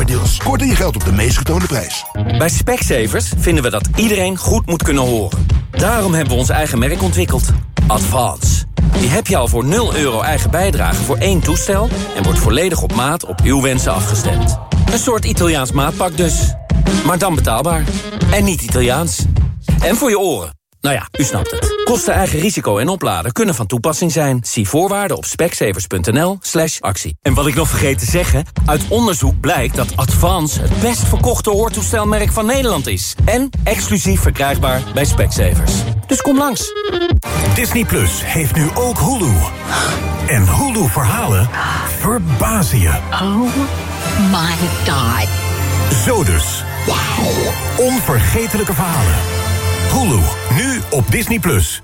deals. Korting je geld op de meest getoonde prijs. Bij Specsavers vinden we dat iedereen goed moet kunnen horen. Daarom hebben we ons eigen merk ontwikkeld. Advance. Die heb je al voor €0 eigen bijdrage voor 1 toestel... en wordt volledig op maat op uw wensen afgestemd. Een soort Italiaans maatpak dus. Maar dan betaalbaar. En niet Italiaans. En voor je oren. Nou ja, u snapt het. Kosten, eigen risico en opladen kunnen van toepassing zijn. Zie voorwaarden op specsavers.nl/actie. En wat ik nog vergeet te zeggen... uit onderzoek blijkt dat Advance het best verkochte hoortoestelmerk van Nederland is. En exclusief verkrijgbaar bij Specsavers. Dus kom langs. Disney Plus heeft nu ook Hulu. En Hulu-verhalen verbazen je. Oh my god. Zo dus. Wow. Onvergetelijke verhalen. Hulu, nu op Disney Plus.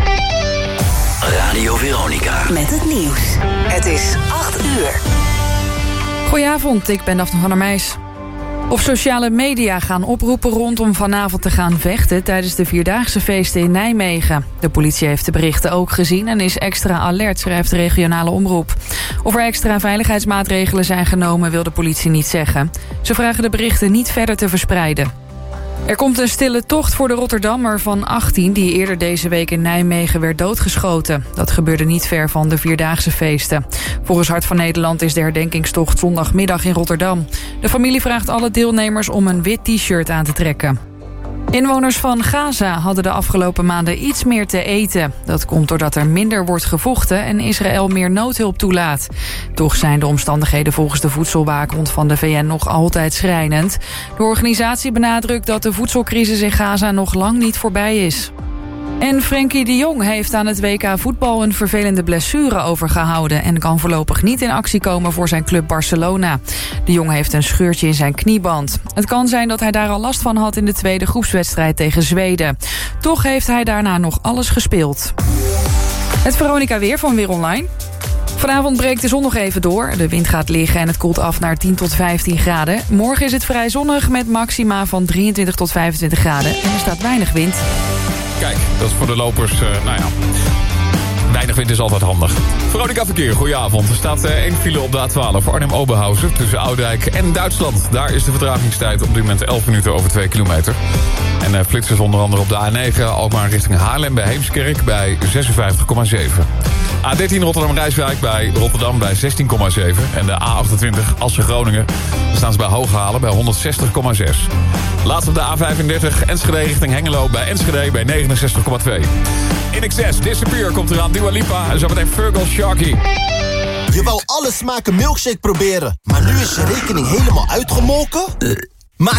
Radio Veronica. Met het nieuws. Het is 8 uur. Goedenavond, ik ben Daphne van der Meijs. Op sociale media gaan oproepen rond om vanavond te gaan vechten... tijdens de Vierdaagse feesten in Nijmegen. De politie heeft de berichten ook gezien en is extra alert, schrijft de regionale omroep. Of er extra veiligheidsmaatregelen zijn genomen, wil de politie niet zeggen. Ze vragen de berichten niet verder te verspreiden. Er komt een stille tocht voor de Rotterdammer van 18... die eerder deze week in Nijmegen werd doodgeschoten. Dat gebeurde niet ver van de Vierdaagse feesten. Volgens Hart van Nederland is de herdenkingstocht zondagmiddag in Rotterdam. De familie vraagt alle deelnemers om een wit t-shirt aan te trekken. Inwoners van Gaza hadden de afgelopen maanden iets meer te eten. Dat komt doordat er minder wordt gevochten en Israël meer noodhulp toelaat. Toch zijn de omstandigheden volgens de voedselwaakhond van de VN nog altijd schrijnend. De organisatie benadrukt dat de voedselcrisis in Gaza nog lang niet voorbij is. En Frenkie de Jong heeft aan het WK voetbal een vervelende blessure overgehouden... en kan voorlopig niet in actie komen voor zijn club Barcelona. De Jong heeft een scheurtje in zijn knieband. Het kan zijn dat hij daar al last van had in de tweede groepswedstrijd tegen Zweden. Toch heeft hij daarna nog alles gespeeld. Het Veronica weer van Weer Online. Vanavond breekt de zon nog even door. De wind gaat liggen en het koelt af naar 10 tot 15 graden. Morgen is het vrij zonnig met maxima van 23 tot 25 graden. En er staat weinig wind. Kijk, dat is voor de lopers, weinig wind is altijd handig. Veronica Verkeer, goedenavond. Er staat 1 file op de A12 voor Arnhem-Oberhausen tussen Oudijk en Duitsland. Daar is de vertragingstijd op dit moment 11 minuten over 2 kilometer. En flitsers onder andere op de A9, Alkmaar richting Haarlem bij Heemskerk bij 56,7. A13 Rotterdam-Rijswijk bij Rotterdam bij 16,7. En de A28 Assen-Groningen, daar staan ze bij Hooghalen bij 160,6. Laatst op de A35 Enschede richting Hengelo bij Enschede bij 69,2. In excess, Disappear komt eraan, Dua Lipa en zo meteen Fergal Sharky. Je wou alle smaken milkshake proberen, maar nu is je rekening helemaal uitgemolken?